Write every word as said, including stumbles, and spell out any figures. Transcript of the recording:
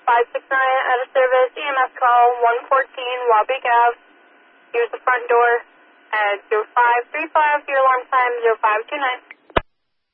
five six nine out of service, E M S call one fourteen Wabeek Ave. Here's the front door at zero five three five, your alarm time zero five two nine.